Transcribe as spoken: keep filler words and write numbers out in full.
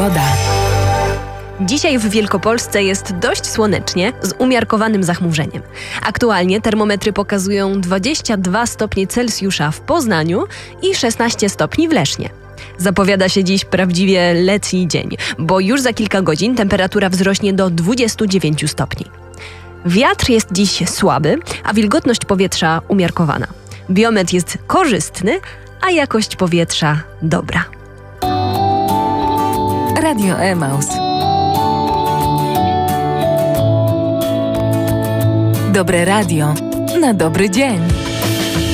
Woda. Dzisiaj w Wielkopolsce jest dość słonecznie, z umiarkowanym zachmurzeniem. Aktualnie termometry pokazują dwadzieścia dwa stopnie Celsjusza w Poznaniu i szesnaście stopni w Lesznie. Zapowiada się dziś prawdziwie letni dzień, bo już za kilka godzin temperatura wzrośnie do dwudziestu dziewięciu stopni. Wiatr jest dziś słaby, a wilgotność powietrza umiarkowana. Biometr jest korzystny, a jakość powietrza dobra. Radio Emaus. Dobre radio na dobry dzień.